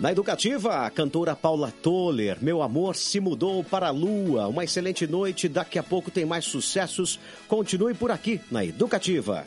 Na Educativa, a cantora Paula Toller, Meu Amor se Mudou para a Lua. Uma excelente noite, daqui a pouco tem mais sucessos. Continue por aqui na Educativa.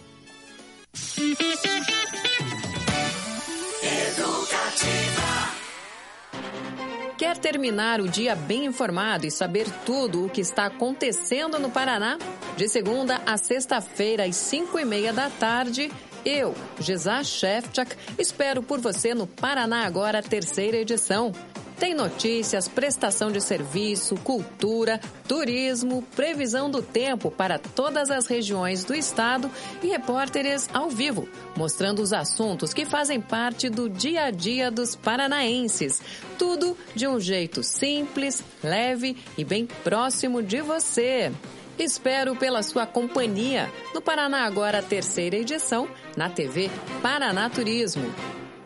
Quer terminar o dia bem informado e saber tudo o que está acontecendo no Paraná? De segunda a sexta-feira, às 5:30 da tarde, eu, Gisá Shefchak, espero por você no Paraná Agora, terceira edição. Tem notícias, prestação de serviço, cultura, turismo, previsão do tempo para todas as regiões do estado e repórteres ao vivo, mostrando os assuntos que fazem parte do dia a dia dos paranaenses. Tudo de um jeito simples, leve e bem próximo de você. Espero pela sua companhia no Paraná Agora, terceira edição, na TV Paraná Turismo.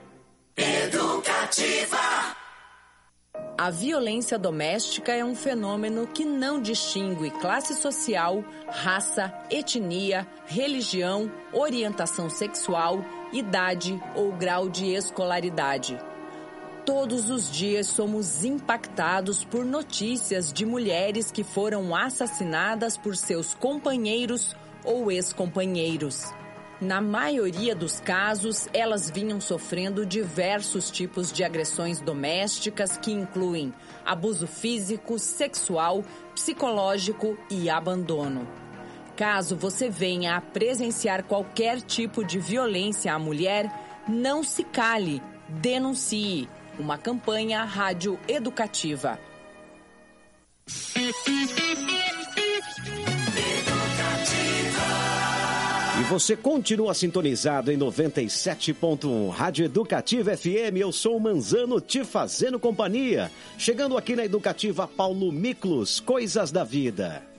Educativa. A violência doméstica é um fenômeno que não distingue classe social, raça, etnia, religião, orientação sexual, idade ou grau de escolaridade. Todos os dias somos impactados por notícias de mulheres que foram assassinadas por seus companheiros ou ex-companheiros. Na maioria dos casos, elas vinham sofrendo diversos tipos de agressões domésticas que incluem abuso físico, sexual, psicológico e abandono. Caso você venha a presenciar qualquer tipo de violência à mulher, não se cale, denuncie. Uma campanha Rádio Educativa. E você continua sintonizado em 97.1 Rádio Educativa FM. Eu sou o Manzano, te fazendo companhia. Chegando aqui na Educativa, Paulo Miklos, Coisas da Vida.